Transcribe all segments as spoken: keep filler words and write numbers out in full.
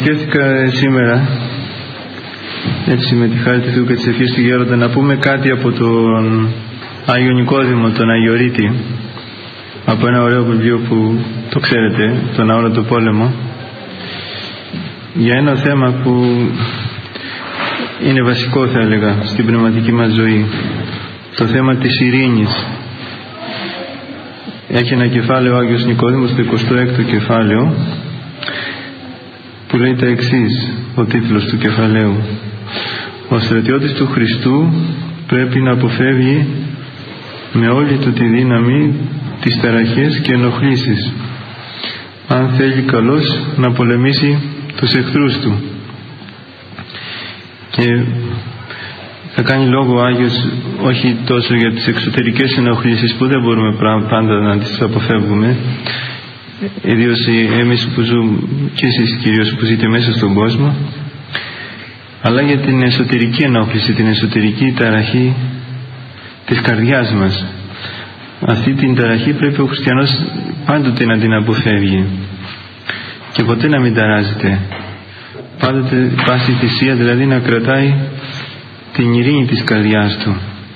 Σκέφτηκα σήμερα, έτσι με τη χάρη του Θεού και τις ευχές του Γέροντα, να πούμε κάτι από τον Άγιο Νικόδημο, τον Αγιορείτη, από ένα ωραίο βιβλίο που το ξέρετε, τον Αόρατο Πόλεμο, για ένα θέμα που είναι βασικό, θα έλεγα, στην πνευματική μας ζωή, το θέμα της ειρήνης. Έχει ένα κεφάλαιο ο Άγιος Νικόδημος, το εικοστό έκτο κεφάλαιο, που λέει τα εξής, ο τίτλος του κεφαλαίου: ο στρατιώτης του Χριστού πρέπει να αποφεύγει με όλη του τη δύναμη τις ταραχές και ενοχλήσεις, αν θέλει καλώς να πολεμήσει τους εχθρούς του. Και θα κάνει λόγο ο Άγιος όχι τόσο για τις εξωτερικές ενοχλήσεις που δεν μπορούμε πάντα να τις αποφεύγουμε, ιδίως εμείς που ζούμε, και εσείς κυρίως που ζείτε μέσα στον κόσμο, αλλά για την εσωτερική ενόχληση, την εσωτερική ταραχή της καρδιάς μας. Αυτή την ταραχή πρέπει ο χριστιανός πάντοτε να την αποφεύγει και ποτέ να μην ταράζεται, πάντοτε πάση θυσία, δηλαδή να κρατάει την ειρήνη της καρδιάς του.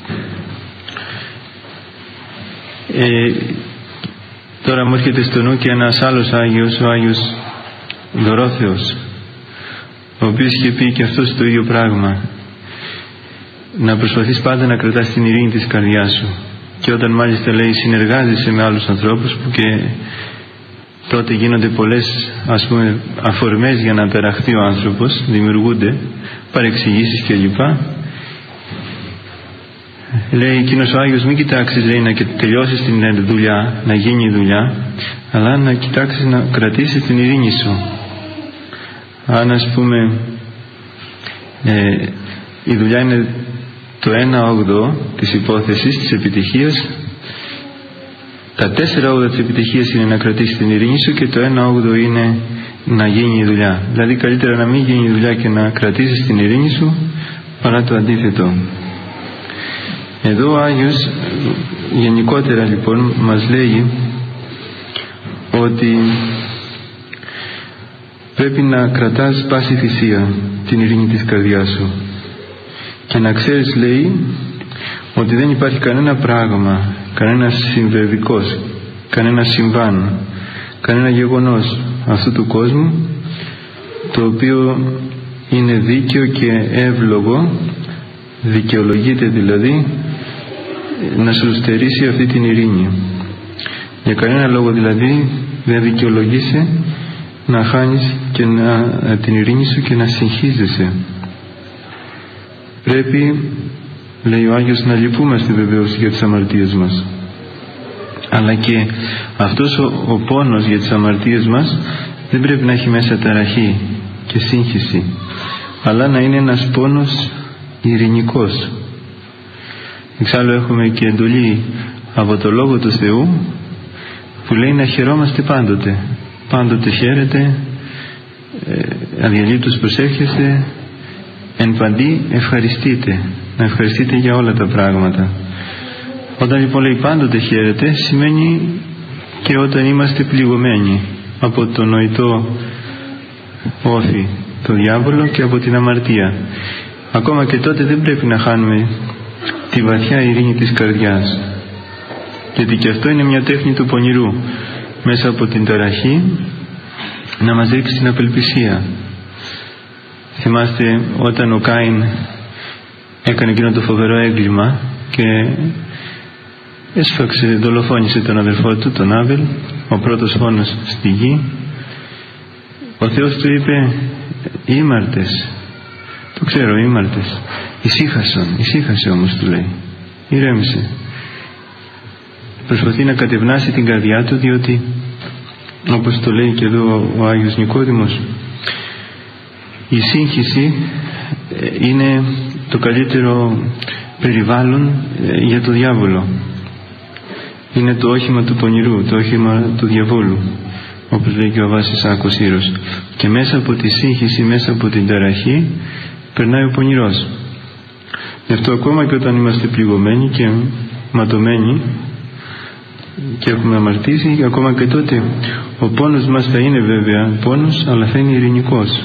ε, Τώρα μου έρχεται στο νου και ένας άλλος Άγιος, ο Άγιος Δωρόθεος, ο οποίος είχε πει και αυτός το ίδιο πράγμα, να προσπαθείς πάντα να κρατάς την ειρήνη της καρδιάς σου. Και όταν μάλιστα λέει συνεργάζεσαι με άλλους ανθρώπους, που και τότε γίνονται πολλές, ας πούμε, αφορμές για να ταραχθεί ο άνθρωπος, δημιουργούνται παρεξηγήσεις κλπ. Λέει εκείνος ο Άγιος, μην κοιτάξεις, λέει, να τελειώσεις την δουλειά, να γίνει η δουλειά, αλλά να κοιτάξεις να κρατήσεις την ειρήνη σου. Αν, ας πούμε, ε, η δουλειά είναι το ένα όγδοο της υπόθεσης, της επιτυχίας, τα τέσσερα όγδοα της επιτυχίας είναι να κρατήσεις την ειρήνη σου και το ένα όγδοο είναι να γίνει η δουλειά. Δηλαδή καλύτερα να μην γίνει η δουλειά και να κρατήσεις την ειρήνη σου, παρά το αντίθετο. Εδώ ο Άγιος γενικότερα λοιπόν μας λέει ότι πρέπει να κρατάς πάση θυσία την ειρήνη της καρδιάς σου και να ξέρεις, λέει, ότι δεν υπάρχει κανένα πράγμα, κανένα συμβεβικός, κανένα συμβάν, κανένα γεγονός αυτού του κόσμου το οποίο είναι δίκαιο και εύλογο, δικαιολογείται δηλαδή, να σου στερήσει αυτή την ειρήνη. Για κανένα λόγο δηλαδή δεν δικαιολογείσαι να χάνεις και να, την ειρήνη σου και να συγχύζεσαι. Πρέπει, λέει ο Άγιος, να λυπούμαστε βεβαίως για τις αμαρτίες μας, αλλά και αυτός ο, ο πόνος για τις αμαρτίες μας δεν πρέπει να έχει μέσα ταραχή και σύγχυση, αλλά να είναι ένας πόνος ειρηνικός. Εξάλλου έχουμε και εντολή από το Λόγο του Θεού που λέει να χαιρόμαστε πάντοτε. Πάντοτε χαίρετε, ε, αδιαλείπτως προσεύχεστε, εν παντί ευχαριστείτε. Να ευχαριστείτε για όλα τα πράγματα. Όταν λοιπόν λέει πάντοτε χαίρετε, σημαίνει και όταν είμαστε πληγωμένοι από το νοητό όφη, το διάβολο, και από την αμαρτία. Ακόμα και τότε δεν πρέπει να χάνουμε τη βαθιά ειρήνη της καρδιάς, γιατί και αυτό είναι μια τέχνη του πονηρού, μέσα από την ταραχή να μας ρίξει την απελπισία. Θυμάστε όταν ο Κάιν έκανε εκείνο το φοβερό έγκλημα και έσφαξε, δολοφόνησε τον αδερφό του, τον Άβελ, ο πρώτος φόνος στη γη, ο Θεός του είπε ήμαρτες, το ξέρω, ήμαρτες, ησύχασον, ησύχασε όμως, του λέει, ηρέμησε. Προσπαθεί να κατευνάσει την καρδιά του, διότι όπως το λέει και εδώ ο Άγιος Νικόδημος, η σύγχυση είναι το καλύτερο περιβάλλον για το διάβολο. Είναι το όχημα του πονηρού, το όχημα του διαβόλου, όπως λέει και ο Βάσης Άκος Ήρος. Και μέσα από τη σύγχυση, μέσα από την ταραχή, περνάει ο πονηρός. Γι' αυτό ακόμα και όταν είμαστε πληγωμένοι και ματωμένοι, και έχουμε αμαρτήσει, ακόμα και τότε ο πόνος μας θα είναι βέβαια πόνος, αλλά θα είναι ειρηνικός.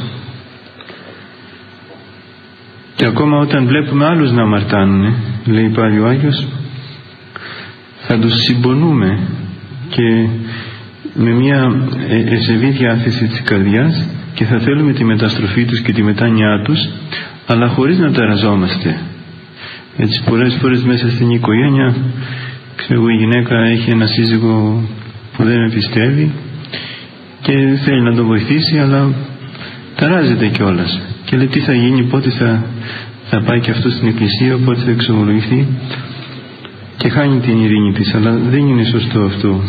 Και ακόμα όταν βλέπουμε άλλους να αμαρτάνουν, λέει πάλι ο Άγιος, θα τους συμπονούμε και με μια ευσεβή διάθεση της καρδιάς, και θα θέλουμε τη μεταστροφή τους και τη μετάνοιά τους, αλλά χωρίς να ταραζόμαστε. Έτσι πολλές φορές μέσα στην οικογένεια, ξέρω, η γυναίκα έχει ένα σύζυγο που δεν με πιστεύει και θέλει να τον βοηθήσει, αλλά ταράζεται κιόλας και λέει τι θα γίνει, πότε θα, θα πάει και αυτό στην εκκλησία, πότε θα εξομολογηθεί, και χάνει την ειρήνη της. Αλλά δεν είναι σωστό αυτό.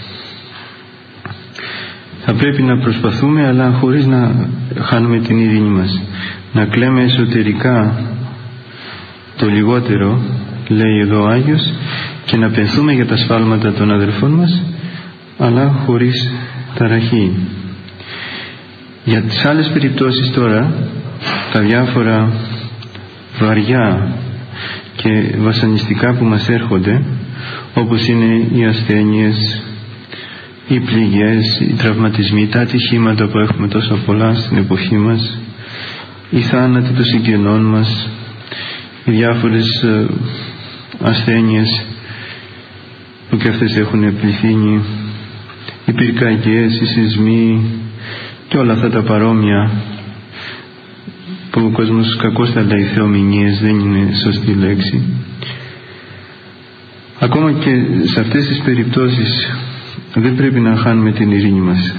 Θα πρέπει να προσπαθούμε, αλλά χωρίς να χάνουμε την ειρήνη μας, να κλαίμε εσωτερικά το λιγότερο, λέει εδώ ο Άγιος, και να πενθούμε για τα σφάλματα των αδερφών μας, αλλά χωρίς ταραχή. Για τις άλλες περιπτώσεις τώρα, τα διάφορα βαριά και βασανιστικά που μας έρχονται, όπως είναι οι ασθένειες, οι πληγές, οι τραυματισμοί, τα ατυχήματα που έχουμε τόσα πολλά στην εποχή μας, οι θάνατοι των συγγενών μας, οι διάφορες ασθένειες που και αυτές έχουν πληθύνει, οι πυρκαγιές, οι σεισμοί και όλα αυτά τα παρόμοια που ο κόσμος κακώς θα λέει θεομηνίες, δεν είναι σωστή λέξη. Ακόμα και σε αυτές τις περιπτώσεις δεν πρέπει να χάνουμε την ειρήνη μας.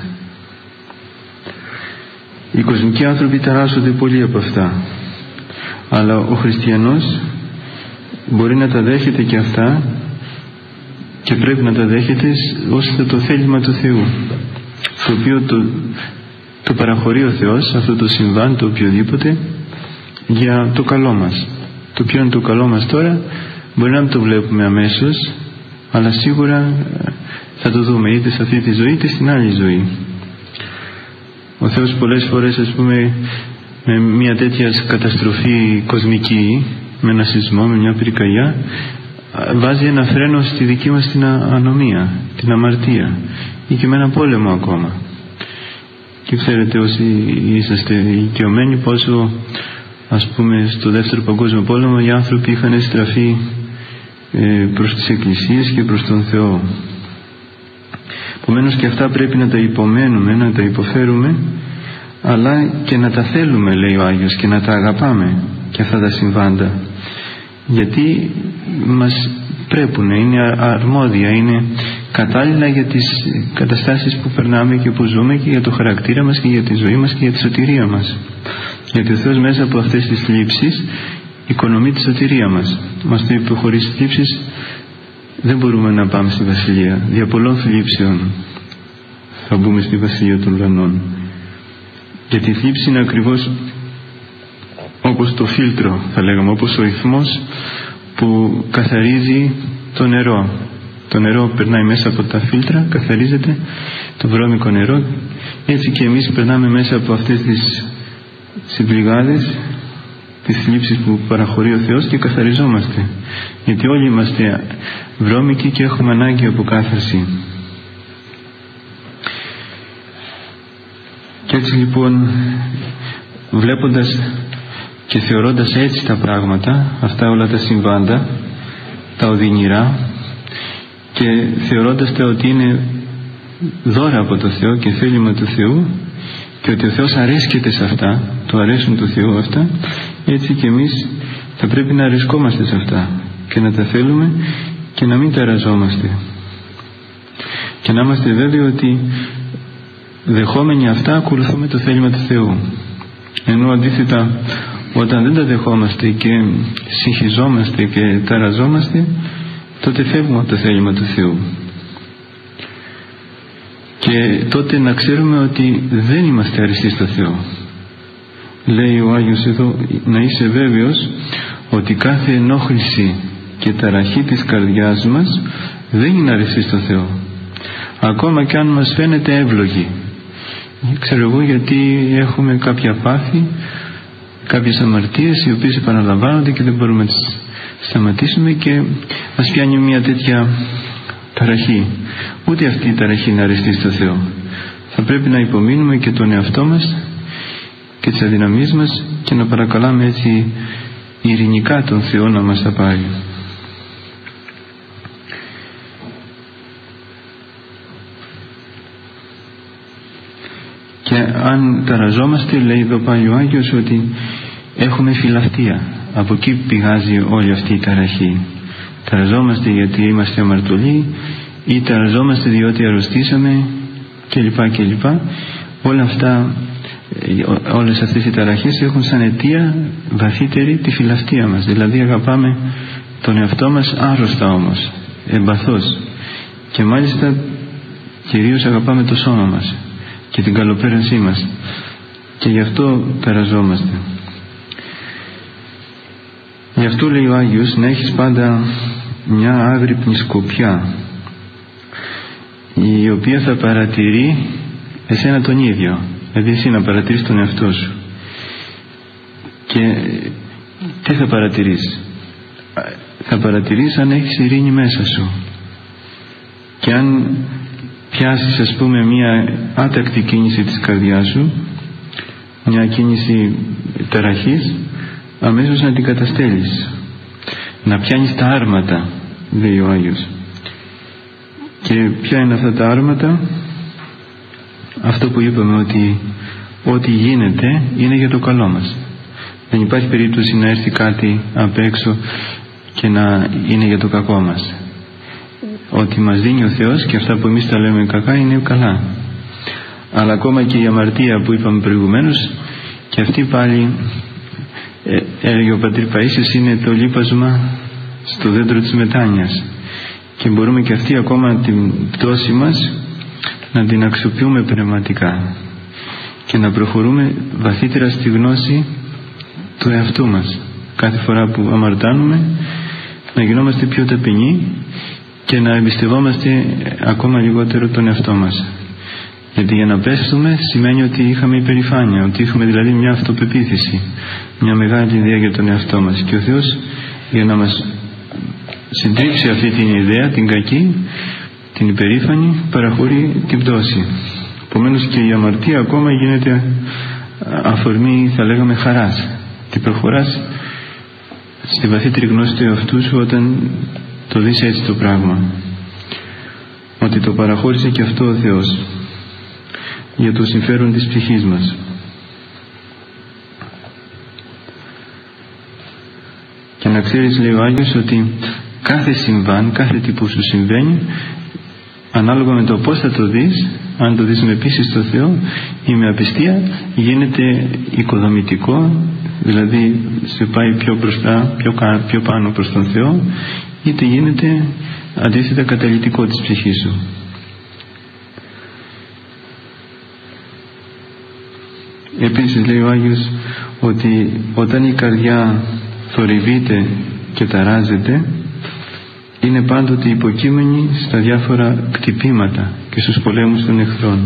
Οι κοσμικοί άνθρωποι ταράσσονται πολύ από αυτά, αλλά ο χριστιανός μπορεί να τα δέχεται και αυτά, και πρέπει να τα δέχεται ως το θέλημα του Θεού, το οποίο το, το παραχωρεί ο Θεός, αυτό το συμβάν, το οποιοδήποτε, για το καλό μας. Το ποιο είναι το καλό μας τώρα μπορεί να μην το βλέπουμε αμέσως, αλλά σίγουρα θα το δούμε είτε σε αυτή τη ζωή είτε στην άλλη ζωή. Ο Θεός πολλές φορές, ας πούμε, με μια τέτοια καταστροφή κοσμική, με ένα σεισμό, με μια πυρκαγιά, βάζει ένα φρένο στη δική μας την ανομία, την αμαρτία, ή και με ένα πόλεμο ακόμα. Και ξέρετε όσοι είσαστε οικειωμένοι πόσο, ας πούμε, στο δεύτερο παγκόσμιο πόλεμο οι άνθρωποι είχαν στραφεί ε, προς τις εκκλησίες και προς τον Θεό. Επομένως και αυτά πρέπει να τα υπομένουμε, να τα υποφέρουμε, αλλά και να τα θέλουμε, λέει ο Άγιος, και να τα αγαπάμε και αυτά τα συμβάντα, γιατί μας πρέπουν, είναι αρμόδια, είναι κατάλληλα για τις καταστάσεις που περνάμε και που ζούμε, και για το χαρακτήρα μας και για τη ζωή μας και για τη σωτηρία μας. Γιατί ο Θεός μέσα από αυτές τις θλίψεις οικονομεί τη σωτηρία μας. Μας το είπε, χωρίς θλίψεις δεν μπορούμε να πάμε στη Βασιλεία. Δια πολλών θλίψεων θα μπούμε στη Βασιλεία των ουρανών. Γιατί η θλίψη είναι ακριβώς όπως το φίλτρο, θα λέγαμε, όπως ο ηθμός που καθαρίζει το νερό. Το νερό περνάει μέσα από τα φίλτρα, καθαρίζεται το βρώμικο νερό. Έτσι και εμείς περνάμε μέσα από αυτές τις συμπληγάδες, τις θλίψεις που παραχωρεί ο Θεός, και καθαριζόμαστε, γιατί όλοι είμαστε βρώμικοι και έχουμε ανάγκη από κάθαρση. Και έτσι λοιπόν, βλέποντας και θεωρώντας έτσι τα πράγματα, αυτά όλα τα συμβάντα, τα οδυνηρά, και θεωρώντας τα ότι είναι δώρα από το Θεό και θέλημα του Θεού, και ότι ο Θεός αρέσκεται σε αυτά, το αρέσουν του Θεού αυτά, έτσι και εμείς θα πρέπει να αρεσκόμαστε σε αυτά και να τα θέλουμε και να μην ταραζόμαστε, και να είμαστε βέβαιοι ότι δεχόμενοι αυτά ακολουθούμε το θέλημα του Θεού. Ενώ αντίθετα, όταν δεν τα δεχόμαστε και συγχυζόμαστε και ταραζόμαστε, τότε φεύγουμε από το θέλημα του Θεού, και τότε να ξέρουμε ότι δεν είμαστε αριστοί στο Θεό. Λέει ο Άγιος εδώ, να είσαι βέβαιος ότι κάθε ενόχληση και ταραχή της καρδιάς μας δεν είναι αριστή στο Θεό, ακόμα και αν μας φαίνεται εύλογη. Ξέρω εγώ, γιατί έχουμε κάποια πάθη, κάποιες αμαρτίες οι οποίες επαναλαμβάνονται και δεν μπορούμε να τις σταματήσουμε, και μας πιάνει μια τέτοια ταραχή. Ούτε αυτή η ταραχή να αρεστεί στο Θεό. Θα πρέπει να υπομείνουμε και τον εαυτό μας και τις αδυναμίες μας και να παρακαλάμε έτσι ειρηνικά τον Θεό να μας τα πάρει. Και αν ταραζόμαστε, λέει εδώ πάλι ο Άγιος, ότι έχουμε φιλαυτία. Από εκεί πηγάζει όλη αυτή η ταραχή. Ταραζόμαστε γιατί είμαστε αμαρτωλοί, ή ταραζόμαστε διότι αρρωστήσαμε, κλπ. κλπ. Όλα αυτά, όλες αυτές οι ταραχές έχουν σαν αιτία βαθύτερη τη φιλαυτία μας. Δηλαδή αγαπάμε τον εαυτό μας άρρωστα όμως, εμπαθώς, και μάλιστα κυρίως αγαπάμε το σώμα μας και την καλοπέρασή μας, και γι' αυτό ταραζόμαστε. Γι' αυτό λέει ο Άγιος να έχεις πάντα μια άγρυπνη σκοπιά, η οποία θα παρατηρεί εσένα τον ίδιο, δηλαδή εσύ να παρατηρείς τον εαυτό σου. Και τι θα παρατηρείς? Θα παρατηρείς αν έχεις ειρήνη μέσα σου, και αν πιάσεις, ας πούμε, μια άτακτη κίνηση της καρδιάς σου, μια κίνηση ταραχής, αμέσως να την καταστέλεις, να πιάνεις τα άρματα, λέει ο Άγιος. Και ποια είναι αυτά τα άρματα? Αυτό που είπαμε, ότι ό,τι γίνεται είναι για το καλό μας. Δεν υπάρχει περίπτωση να έρθει κάτι απ' έξω και να είναι για το κακό μας. Ό,τι μας δίνει ο Θεός και αυτά που εμείς τα λέμε κακά είναι καλά. Αλλά ακόμα και η αμαρτία που είπαμε προηγουμένως, και αυτή πάλι, ε, έλεγε ο πατήρ Παΐσιος, είναι το λίπασμα στο δέντρο της μετάνοιας, και μπορούμε και αυτή ακόμα την πτώση μας να την αξιοποιούμε πνευματικά και να προχωρούμε βαθύτερα στη γνώση του εαυτού μας. Κάθε φορά που αμαρτάνουμε να γινόμαστε πιο ταπεινοί και να εμπιστευόμαστε ακόμα λιγότερο τον εαυτό μας. Γιατί για να πέσουμε σημαίνει ότι είχαμε υπερηφάνεια, ότι είχαμε δηλαδή μια αυτοπεποίθηση, μια μεγάλη ιδέα για τον εαυτό μας, και ο Θεός, για να μας συντρίψει αυτή την ιδέα, την κακή, την υπερήφανη, παραχωρεί την πτώση. Επομένως και η αμαρτία ακόμα γίνεται αφορμή, θα λέγαμε, χαράς. Τι προχωράς στη βαθύτερη γνώση του εαυτού σου όταν το δεις έτσι το πράγμα, ότι το παραχώρησε και αυτό ο Θεός για το συμφέρον της ψυχής μας. Και να ξέρεις, λέει ο Άγιος, ότι κάθε συμβάν, κάθε τι που σου συμβαίνει, ανάλογα με το πώς θα το δεις, αν το δεις με πίστη στο Θεό ή με απιστία, γίνεται οικοδομητικό, δηλαδή σε πάει πιο μπροστά, πιο, πιο πάνω προς τον Θεό, είτε γίνεται αντίθετα καταλυτικό της ψυχής σου. Επίσης λέει ο Άγιος ότι όταν η καρδιά θορυβείται και ταράζεται, είναι πάντοτε υποκείμενη στα διάφορα κτυπήματα και στους πολέμους των εχθρών.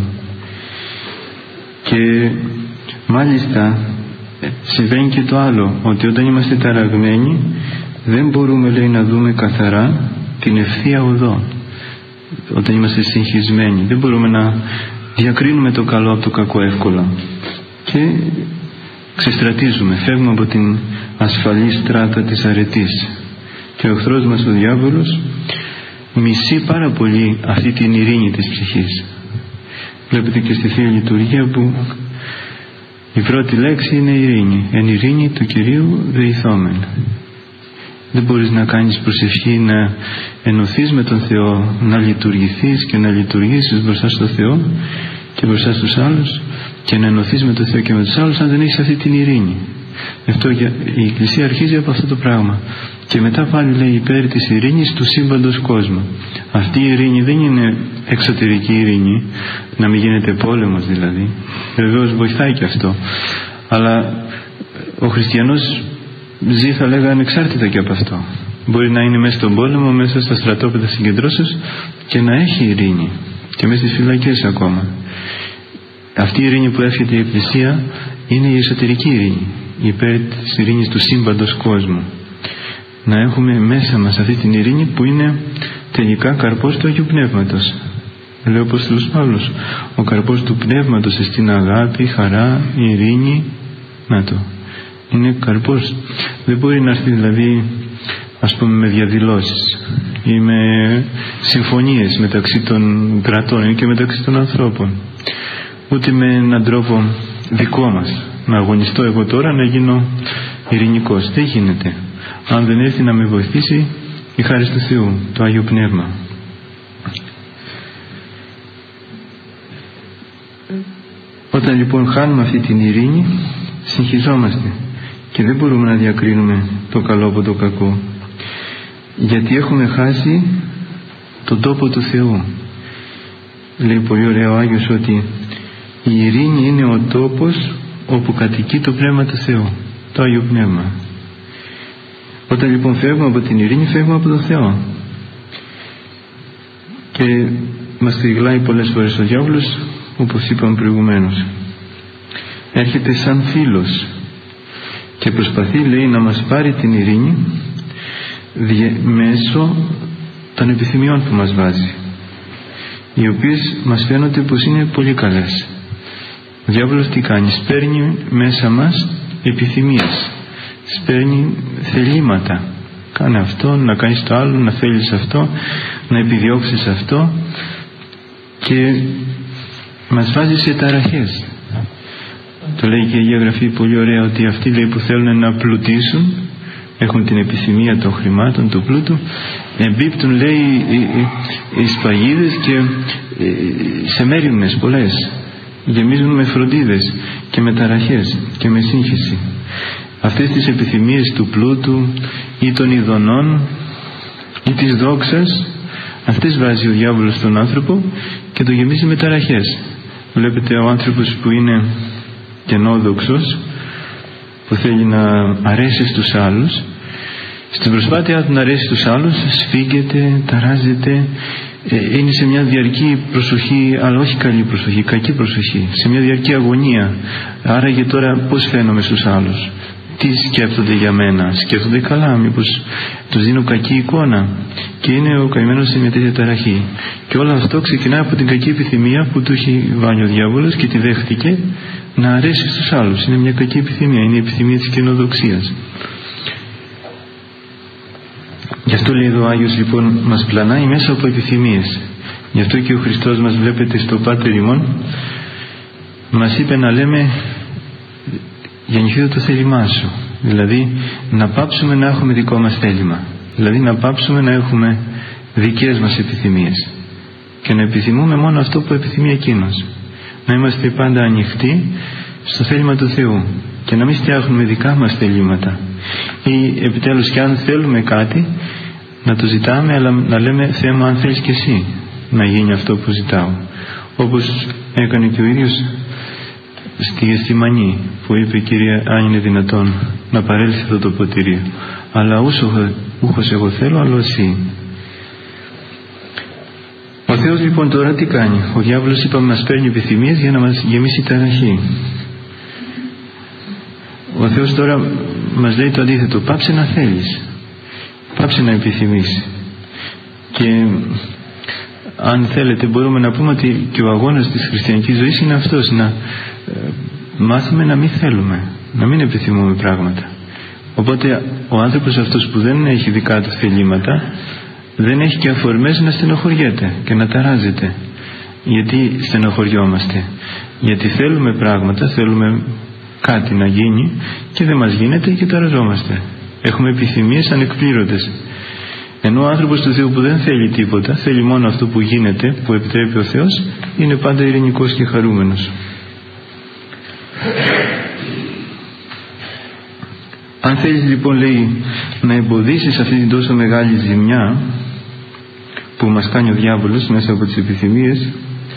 Και μάλιστα συμβαίνει και το άλλο, ότι όταν είμαστε ταραγμένοι δεν μπορούμε, λέει, να δούμε καθαρά την ευθεία οδό. Όταν είμαστε συγχυσμένοι δεν μπορούμε να διακρίνουμε το καλό από το κακό εύκολα, και ξεστρατίζουμε, φεύγουμε από την ασφαλή στράτα της αρετής, και ο εχθρός μας, ο διάβολος, μισεί πάρα πολύ αυτή την ειρήνη της ψυχής. Βλέπετε και στη Θεία Λειτουργία που η πρώτη λέξη είναι ειρήνη. Εν ειρήνη του Κυρίου δεηθόμεν. Δεν μπορείς να κάνεις προσευχή, να ενωθείς με τον Θεό, να λειτουργηθείς και να λειτουργήσεις μπροστά στο Θεό και μπροστά στους άλλους, και να ενωθείς με τον Θεό και με τους άλλους, αν δεν έχεις αυτή την ειρήνη. Γι' αυτό η Εκκλησία αρχίζει από αυτό το πράγμα. Και μετά πάλι λέει υπέρ της ειρήνης του σύμπαντος κόσμου. Αυτή η ειρήνη δεν είναι εξωτερική ειρήνη, να μην γίνεται πόλεμος δηλαδή. Βεβαίως βοηθάει και αυτό. Αλλά ο χριστιανός ζει, θα λέγα, ανεξάρτητα και από αυτό. Μπορεί να είναι μέσα στον πόλεμο, μέσα στα στρατόπεδα συγκεντρώσεως, και να έχει ειρήνη. Και μέσα στις φυλακές ακόμα. Αυτή η ειρήνη που εύχεται η Εκκλησία είναι η εσωτερική ειρήνη, υπέρ της ειρήνης του σύμπαντος κόσμου. Να έχουμε μέσα μας αυτή την ειρήνη που είναι τελικά καρπός του Αγίου Πνεύματος. Λέει ο Απόστολος Παύλος, ο καρπός του Πνεύματος στην αγάπη, χαρά, ειρήνη, να το, είναι καρπός. Δεν μπορεί να έρθει δηλαδή, ας πούμε, με διαδηλώσεις ή με συμφωνίες μεταξύ των κρατών ή και μεταξύ των ανθρώπων, ούτε με έναν τρόπο δικό μας, να αγωνιστώ εγώ τώρα να γίνω ειρηνικός. Δεν γίνεται αν δεν έρθει να με βοηθήσει η χάρη του Θεού, το Άγιο Πνεύμα. Όταν λοιπόν χάνουμε αυτή την ειρήνη, συγχυζόμαστε και δεν μπορούμε να διακρίνουμε το καλό από το κακό, γιατί έχουμε χάσει τον τόπο του Θεού. Λέει πολύ ωραία ο Άγιος ότι η ειρήνη είναι ο τόπος όπου κατοικεί το Πνεύμα του Θεού, το Άγιο Πνεύμα. Όταν λοιπόν φεύγουμε από την ειρήνη, φεύγουμε από τον Θεό και μας τριγλάει πολλές φορές ο διάβολος, όπως είπαμε προηγουμένως. Έρχεται σαν φίλος και προσπαθεί, λέει, να μας πάρει την ειρήνη μέσω των επιθυμιών που μας βάζει, οι οποίες μας φαίνονται πως είναι πολύ καλές. Ο διάβολος τι κάνει? Σπέρνει μέσα μας επιθυμίες, σπέρνει θελήματα. Κάνε αυτό, να κάνεις το άλλο, να θέλεις αυτό, να επιδιώξεις αυτό, και μας βάζει σε ταραχές. Το λέει και η Αγία Γραφή πολύ ωραία, ότι αυτοί, λέει, που θέλουν να πλουτίσουν, έχουν την επιθυμία των χρημάτων, του πλούτου, εμπίπτουν, λέει, οι σπαγίδες και σε μέριμνες πολλές, γεμίζουν με φροντίδες και με ταραχές και με σύγχυση. Αυτές τις επιθυμίες του πλούτου ή των ειδονών ή της δόξας, αυτές βάζει ο διάβολος στον άνθρωπο και το γεμίζει με ταραχές. Βλέπετε, ο άνθρωπος που είναι κενόδοξος, που θέλει να αρέσει στους άλλους, στην προσπάθειά του να αρέσει στους άλλους σφίγγεται, ταράζεται, είναι σε μια διαρκή προσοχή, αλλά όχι καλή προσοχή, κακή προσοχή, σε μια διαρκή αγωνία. Άραγε τώρα πώς φαίνομαι στους άλλους, τι σκέφτονται για μένα, σκέφτονται καλά, μήπως τους δίνω κακή εικόνα, και είναι ο καημένος σε μια τέτοια ταραχή. Και όλο αυτό ξεκινάει από την κακή επιθυμία που του έχει βάλει ο διάβολος και τη δέχτηκε, να αρέσει στους άλλους. Είναι μια κακή επιθυμία, είναι η επιθυμία της κοινοδοξίας. Γι' αυτό, λέει εδώ ο Άγιος, λοιπόν, μας πλανάει μέσα από επιθυμίες. Γι' αυτό και ο Χριστός μας, βλέπετε, στο Πάτερ ημών μας είπε να λέμε γεννηθείτε το θέλημά σου, δηλαδή να πάψουμε να έχουμε δικό μας θέλημα, δηλαδή να πάψουμε να έχουμε δικές μας επιθυμίες και να επιθυμούμε μόνο αυτό που επιθυμεί εκείνος, να είμαστε πάντα ανοιχτοί στο θέλημα του Θεού και να μην φτιάχνουμε δικά μας θελήματα, ή επιτέλους, και αν θέλουμε κάτι, να το ζητάμε, αλλά να λέμε, Θεέ μου, αν θέλεις και εσύ να γίνει αυτό που ζητάω, όπως έκανε και ο ίδιος στη Γεθσιμανή, που είπε, Κύριε, αν είναι δυνατόν να παρέλθει αυτό το ποτήρι, αλλά ούχος εγώ θέλω, αλλά εσύ. Ο Θεός λοιπόν τώρα τι κάνει? Ο διάβολος, είπαμε, μας παίρνει επιθυμίες για να μας γεμίσει ταραχή. Ο Θεός τώρα μας λέει το αντίθετο, πάψε να θέλεις, πάψε να επιθυμείς. Και αν θέλετε μπορούμε να πούμε ότι και ο αγώνας της χριστιανικής ζωής είναι αυτός, να ε, μάθουμε να μην θέλουμε, να μην επιθυμούμε πράγματα. Οπότε ο άνθρωπος αυτός που δεν έχει δικά του θελήματα, δεν έχει και αφορμές να στενοχωριέται και να ταράζεται. Γιατί στενοχωριόμαστε? Γιατί θέλουμε πράγματα, θέλουμε κάτι να γίνει και δεν μας γίνεται και ταραζόμαστε. Έχουμε επιθυμίες ανεκπλήρωτες. Ενώ ο άνθρωπος του Θεού που δεν θέλει τίποτα, θέλει μόνο αυτό που γίνεται, που επιτρέπει ο Θεός, είναι πάντα ειρηνικός και χαρούμενος. Αν θέλεις λοιπόν, λέει, να εμποδίσεις αυτή την τόσο μεγάλη ζημιά που μας κάνει ο διάβολος μέσα από τις επιθυμίες,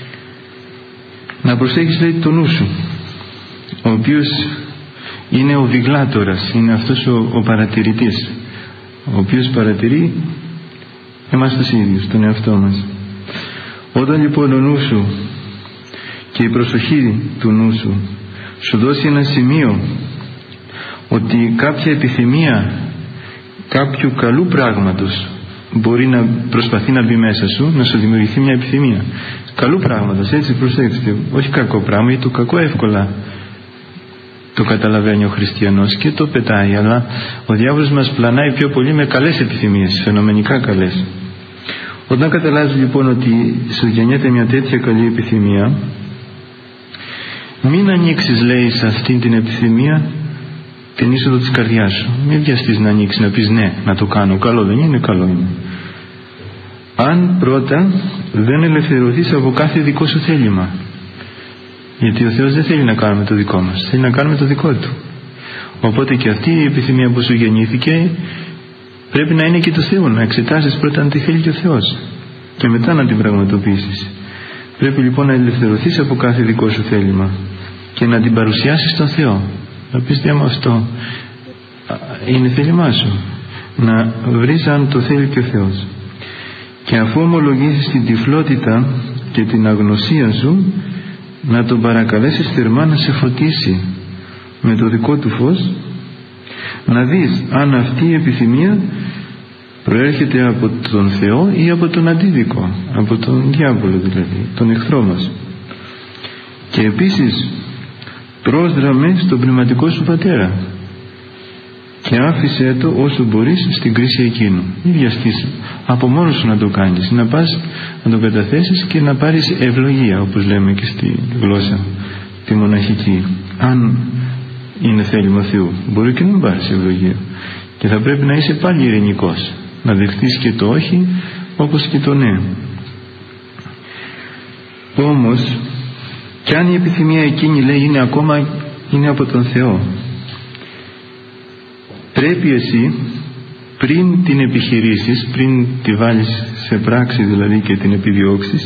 να προσέχεις, λέει, το νου σου, ο οποίος είναι ο βιγλάτορας, είναι αυτός ο, ο παρατηρητής, ο οποίος παρατηρεί εμάς τους ίδιους, τον εαυτό μας. Όταν λοιπόν ο νου σου και η προσοχή του νου σου σου δώσει ένα σημείο ότι κάποια επιθυμία κάποιου καλού πράγματος μπορεί να προσπαθεί να μπει μέσα σου, να σου δημιουργηθεί μια επιθυμία καλού πράγματος, έτσι, προσέξτε, όχι κακό πράγμα, γιατί το κακό εύκολα το καταλαβαίνει ο χριστιανός και το πετάει, αλλά ο διάβολος μας πλανάει πιο πολύ με καλές επιθυμίες, φαινομενικά καλές. Όταν καταλάβεις λοιπόν ότι σου γεννιέται μια τέτοια καλή επιθυμία, μην ανοίξεις, λέει, σε αυτή την επιθυμία την είσοδο της καρδιάς σου. Μην βιαστείς να ανοίξεις, να πεις ναι, να το κάνω, καλό δεν είναι, καλό είναι, αν πρώτα δεν ελευθερωθείς από κάθε δικό σου θέλημα. Γιατί ο Θεός δεν θέλει να κάνουμε το δικό μας, θέλει να κάνουμε το δικό Του. Οπότε και αυτή η επιθυμία που σου γεννήθηκε πρέπει να είναι και του Θεού, να εξετάσεις πρώτα αν τι θέλει και ο Θεός και μετά να την πραγματοποιήσεις. Πρέπει λοιπόν να ελευθερωθείς από κάθε δικό σου θέλημα και να την παρουσιάσεις στον Θεό, να πεις άμα αυτό είναι θέλημά σου, να βρεις αν το θέλει και ο Θεός. Και αφού ομολογήσεις την τυφλότητα και την αγνωσία σου, να τον παρακαλέσεις θερμά να σε φωτίσει με το δικό του φως, να δεις αν αυτή η επιθυμία προέρχεται από τον Θεό ή από τον αντίδικο, από τον διάβολο δηλαδή, τον εχθρό μας. Και επίσης πρόσδραμε στον πνευματικό σου πατέρα και άφησέ το όσο μπορείς στην κρίση εκείνου. Μην βιαστείς από μόνος σου να το κάνεις, να πας να το καταθέσεις και να πάρεις ευλογία, όπως λέμε και στη γλώσσα τη μοναχική. Αν είναι θέλημα Θεού, μπορεί και να μην πάρεις ευλογία και θα πρέπει να είσαι πάλι ειρηνικός, να δεχτείς και το όχι όπως και το ναι. Όμως κι αν η επιθυμία εκείνη, λέει, είναι ακόμα είναι από τον Θεό, πρέπει εσύ πριν την επιχειρήσεις, πριν τη βάλεις σε πράξη δηλαδή και την επιδιώξεις,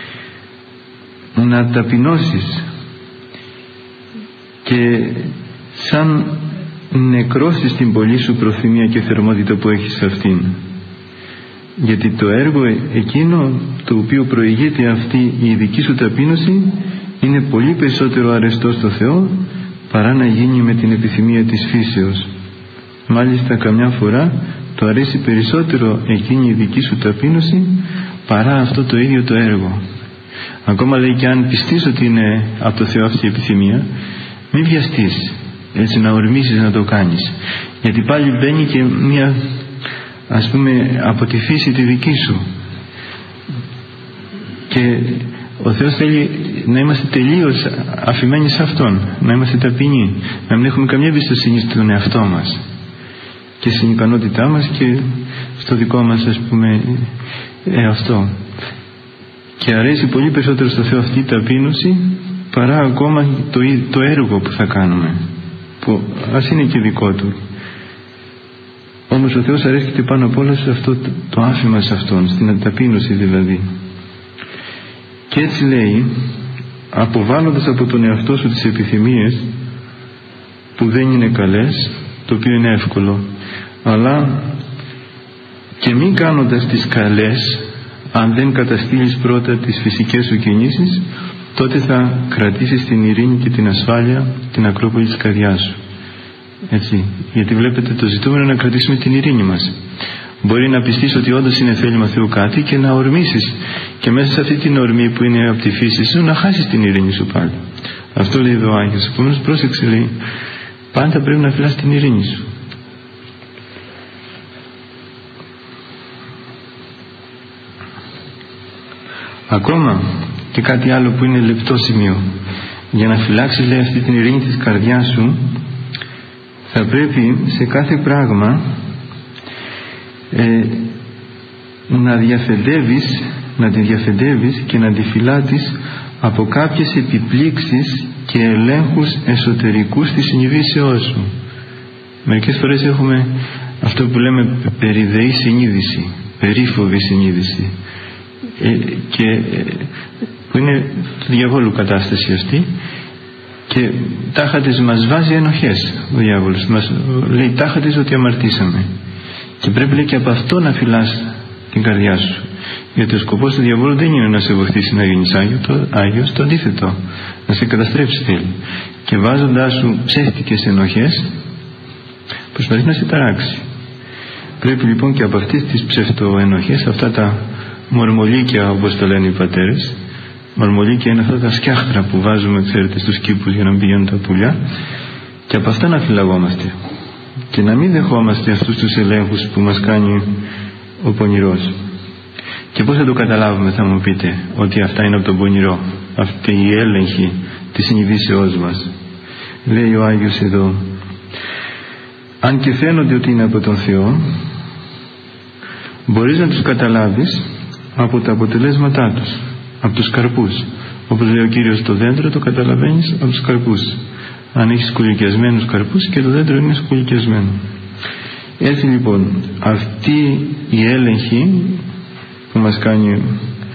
να ταπεινώσεις και σαν νεκρώσεις την πολύ σου προθυμία και θερμότητα που έχεις σε αυτήν. Γιατί το έργο εκείνο το οποίο προηγείται αυτή η δική σου ταπείνωση είναι πολύ περισσότερο αρεστό στο Θεό παρά να γίνει με την επιθυμία της φύσεως. Μάλιστα καμιά φορά το αρέσει περισσότερο εκείνη η δική σου ταπείνωση παρά αυτό το ίδιο το έργο. Ακόμα, λέει, και αν πιστείς ότι είναι από το Θεό αυτή η επιθυμία, μην βιαστείς έτσι να ορμήσεις να το κάνεις, γιατί πάλι μπαίνει και μια, ας πούμε, από τη φύση τη δική σου, και ο Θεός θέλει να είμαστε τελείως αφημένοι σε Αυτόν, να είμαστε ταπεινοί, να μην έχουμε καμία εμπιστοσύνη στον εαυτό μας και στην ικανότητά μας και στο δικό μας, ας πούμε, εαυτό. Και αρέσει πολύ περισσότερο στο Θεό αυτή η ταπείνωση παρά ακόμα το, το έργο που θα κάνουμε, που ας είναι και δικό Του. Όμως ο Θεός αρέσκεται πάνω απ' όλα σε αυτό το, το άφημα σε Αυτόν, στην ταπείνωση δηλαδή. Και έτσι, λέει, αποβάλλοντας από τον εαυτό σου τις επιθυμίες που δεν είναι καλές, το οποίο είναι εύκολο, αλλά και μην κάνοντας τις καλές, αν δεν καταστήλεις πρώτα τις φυσικές σου κινήσεις, τότε θα κρατήσεις την ειρήνη και την ασφάλεια, την ακρόπολη της καρδιάς σου. Έτσι, γιατί βλέπετε το ζητούμενο να κρατήσουμε την ειρήνη μας. Μπορεί να πιστείς ότι όντως είναι θέλημα Θεού κάτι και να ορμήσεις, και μέσα σε αυτή την ορμή που είναι από τη φύση σου να χάσεις την ειρήνη σου πάλι. Αυτό λέει εδώ ο Άγιος. Επομένως πρόσεξε, λέει, πάντα πρέπει να φυλάς την ειρήνη σου. Ακόμα και κάτι άλλο που είναι λεπτό σημείο. Για να φυλάξεις, λέει, αυτή την ειρήνη της καρδιάς σου, θα πρέπει σε κάθε πράγμα ε, να διαφεντεύεις, να τη διαφεντεύεις και να τη φυλάτεις από κάποιες επιπλήξεις και ελέγχους εσωτερικούς της συνειδήσεώς σου. Μερικές φορές έχουμε αυτό που λέμε περιδεή συνείδηση, περίφοβη συνείδηση, ε, και ε, που είναι του διαβόλου κατάσταση αυτή, και τάχα της μας βάζει ενοχές ο διάβολος, μας λέει τάχα της ότι αμαρτήσαμε, και πρέπει, λέει, και από αυτό να φυλάς την καρδιά σου, γιατί ο σκοπός του διαβόλου δεν είναι να σε βοηθήσει να γίνεις Άγιο, το, Άγιος, το αντίθετο, να σε καταστρέψει θέλει, και βάζοντάς σου ψεύτικες ενοχές προσπαθεί να σε ταράξει. Πρέπει λοιπόν και από αυτές τις ψευτοενοχές, αυτά τα μορμολίκια όπως το λένε οι πατέρες, μορμολίκια είναι αυτά τα σκιάχτρα που βάζουμε, ξέρετε, στους κήπους για να μην πηγαίνουν τα πουλιά, και από αυτά να φυλαγόμαστε και να μην δεχόμαστε αυτούς τους ελέγχους που μας κάνει ο πονηρός. Και πώς θα το καταλάβουμε, θα μου πείτε, ότι αυτά είναι από τον πονηρό, αυτή η έλεγχη της συνειδήσεώς μας? Λέει ο Άγιος εδώ, αν και φαίνονται ότι είναι από τον Θεό, μπορείς να τους καταλάβεις από τα αποτελέσματά τους, από τους καρπούς. Όπως λέει ο Κύριος, το δέντρο το καταλαβαίνεις από τους καρπούς. Αν έχει σκουλικιασμένους καρπούς και το δέντρο είναι σκουλικιασμένο. Έτσι λοιπόν, αυτή η έλεγχη που μας κάνει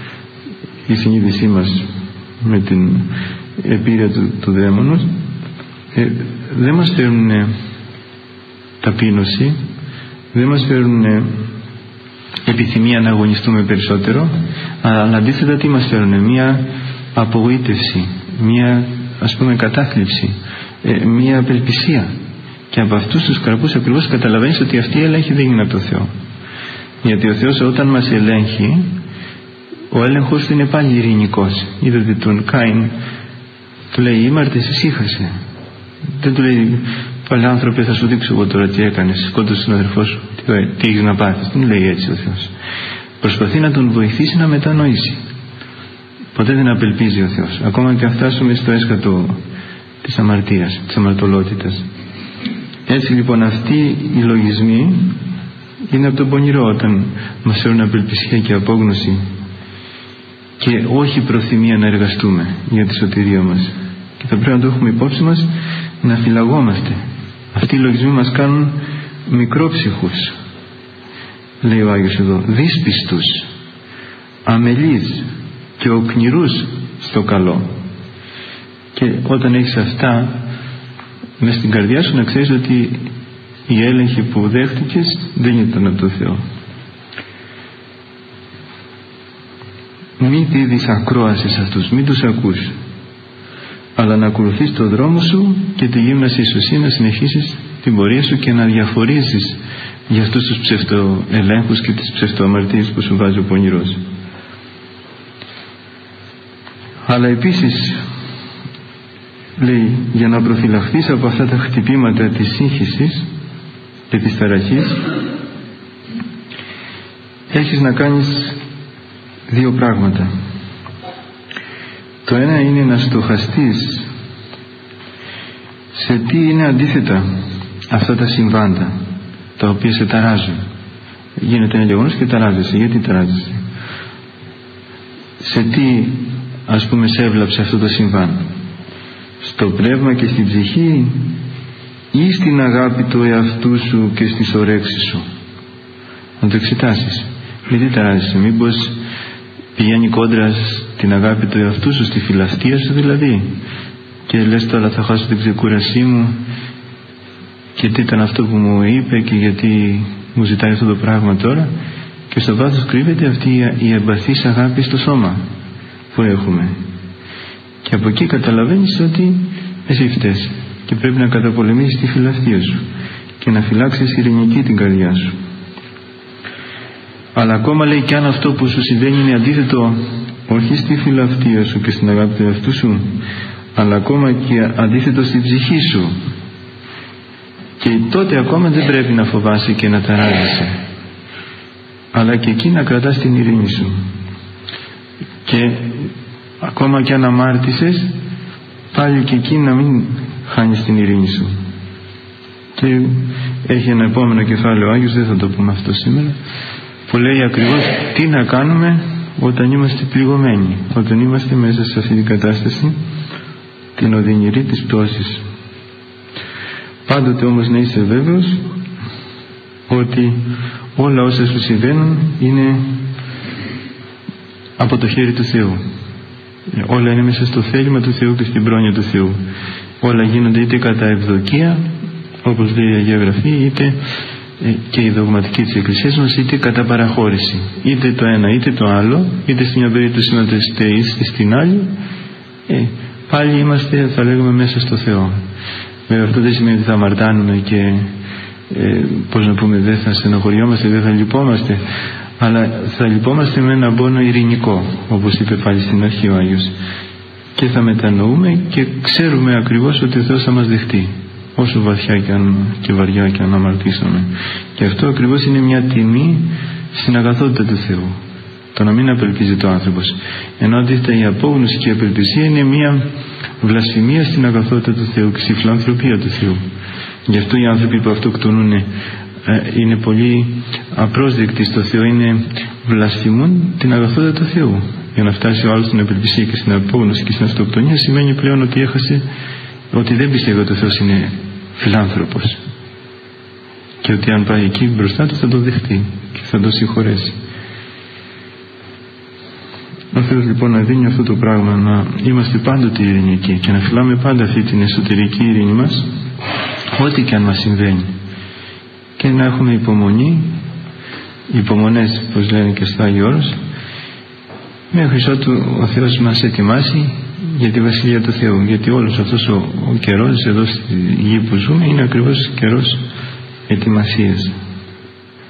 η συνείδησή μας με την επίρρεια του, του δαίμονος, ε, δεν μας φέρουν ταπείνωση, δεν μας φέρουν επιθυμία να αγωνιστούμε περισσότερο, αλλά αντίθετα τι μας φέρουν? Μια απογοήτευση, μια ας πούμε κατάθλιψη, ε, μια απελπισία. Και από αυτούς τους καρπούς ακριβώς καταλαβαίνεις ότι αυτή η έλεγχη δεν είναι από το Θεό. Γιατί ο Θεός όταν μας ελέγχει, ο έλεγχος του είναι πάλι ειρηνικός. Είδατε τον Κάιν, του λέει ήμαρτες, ησύχασε. Δεν του λέει παλιάνθρωπε, θα σου δείξω εγώ τώρα τι έκανες, σκότωσες τον αδερφό σου, τι, τι έχεις να πάθεις. Δεν λέει έτσι ο Θεός. Προσπαθεί να τον βοηθήσει να μετανοήσει. Ποτέ δεν απελπίζει ο Θεός, ακόμα και αν φτάσουμε στο έσκατο της αμαρτίας, της αμαρτωλότητας. Έτσι λοιπόν αυτοί οι λογισμοί είναι από τον πονηρό, όταν μας φέρουν απελπισία και απόγνωση και όχι προθυμία να εργαστούμε για τη σωτηρία μας. Και θα πρέπει να το έχουμε υπόψη μας, να φυλαγόμαστε. Αυτοί οι λογισμοί μας κάνουν μικρόψυχους, λέει ο Άγιος εδώ, δύσπιστους, αμελείς και οκνηρούς στο καλό. Και όταν έχεις αυτά μες στην καρδιά σου, να ξέρεις ότι η έλεγχη που δέχτηκες δεν ήταν από το Θεό. Μην δίδεις ακρόαση σε αυτούς, μην τους ακούς, αλλά να ακολουθείς το δρόμο σου και τη γύμνασή σου, εσύ να συνεχίσεις την πορεία σου και να διαφορίζεις για αυτούς τους ψευτοελέγχους και τις ψευτοαμαρτίες που σου βάζει ο πονηρός. Αλλά επίσης λέει, για να προφυλαχθείς από αυτά τα χτυπήματα της σύγχυσης και της ταραχής, έχεις να κάνεις δύο πράγματα. Το ένα είναι να στοχαστείς σε τι είναι αντίθετα αυτά τα συμβάντα τα οποία σε ταράζουν. Γίνεται ένα γεγονός και ταράζεσαι. Γιατί ταράζεσαι? Σε τι ας πούμε σε έβλαψε αυτό το συμβάν? Στο πνεύμα και στην ψυχή, ή στην αγάπη του εαυτού σου και στις ορέξεις σου? Να το εξετάσεις. Γιατί ταράζεσαι? Μήπως πηγαίνει κόντρα στην αγάπη του εαυτού σου, στη φιλαυτία σου δηλαδή, και λες τώρα θα χάσω την ξεκούρασή μου, και τι ήταν αυτό που μου είπε και γιατί μου ζητάει αυτό το πράγμα τώρα? Και στο βάθος κρύβεται αυτή η εμπαθής αγάπη στο σώμα που έχουμε, και από εκεί καταλαβαίνεις ότι εσύ φταίς και πρέπει να καταπολεμήσεις τη φιλαυτία σου και να φυλάξεις ειρηνική την καρδιά σου. Αλλά ακόμα λέει, και αν αυτό που σου συμβαίνει είναι αντίθετο όχι στη φιλαυτία σου και στην αγάπη του εαυτού σου, αλλά ακόμα και αντίθετο στην ψυχή σου, και τότε ακόμα δεν πρέπει να φοβάσαι και να ταράζεσαι, αλλά και εκεί να κρατάς την ειρήνη σου. Και ακόμα και αν αμάρτησες, πάλι και εκεί να μην χάνεις την ειρήνη σου. Και έχει ένα επόμενο κεφάλαιο ο Άγιος, δεν θα το πούμε αυτό σήμερα, που λέει ακριβώς τι να κάνουμε όταν είμαστε πληγωμένοι, όταν είμαστε μέσα σε αυτή την κατάσταση την οδυνηρή της πτώσης. Πάντοτε όμως να είσαι βέβαιος ότι όλα όσα σου συμβαίνουν είναι από το χέρι του Θεού. Όλα είναι μέσα στο θέλημα του Θεού και στην πρόνοια του Θεού. Όλα γίνονται είτε κατά ευδοκία, όπως λέει η Αγία Γραφή, είτε και η δογματική της Εκκλησίας μας, είτε κατά παραχώρηση. Είτε το ένα είτε το άλλο, είτε στην μια περίπτωση να το είστε είτε στην άλλη, ε, πάλι είμαστε, θα λέγουμε, μέσα στο Θεό. Βέβαια αυτό δεν σημαίνει ότι θα αμαρτάνουμε και ε, πώς να πούμε, δεν θα στενοχωριόμαστε, δεν θα λυπόμαστε, αλλά θα λυπόμαστε με έναν πόνο ειρηνικό, όπως είπε πάλι στην αρχή ο Άγιος, και θα μετανοούμε και ξέρουμε ακριβώς ότι ο Θεός θα μας δεχτεί, όσο βαθιά και, αν, και βαριά και αν αμαρτήσαμε. Και αυτό ακριβώς είναι μια τιμή στην αγαθότητα του Θεού, το να μην απελπίζεται ο άνθρωπος. Ενώ αντίθετα η απόγνωση και η απελπισία είναι μια βλασφημία στην αγαθότητα του Θεού και στη φιλανθρωπία του Θεού. Γι' αυτό οι άνθρωποι που αυτοκτονούν ε, είναι πολύ απρόσδεκτοι στο Θεό, είναι βλασφημούν την αγαθότητα του Θεού. Για να φτάσει ο άλλος στην απελπισία και στην απόγνωση και στην αυτοκτονία σημαίνει πλέον ότι έχασε, ότι δεν πιστεύει ότι ο Θεός είναι φιλάνθρωπος και ότι αν πάει εκεί μπροστά του θα το δεχτεί και θα το συγχωρέσει. Ο Θεός λοιπόν να δίνει αυτό το πράγμα, να είμαστε πάντοτε ειρηνικοί και να φυλάμε πάντα αυτή την εσωτερική ειρήνη μας, ό,τι και αν μας συμβαίνει, και να έχουμε υπομονή, υπομονές, όπως λένε και στο Άγιο Όρος, μέχρι ότου ο Θεός μας ετοιμάσει για τη Βασιλεία του Θεού. Γιατί όλος αυτός ο, ο καιρός εδώ στη γη που ζούμε είναι ακριβώς καιρός ετοιμασίας.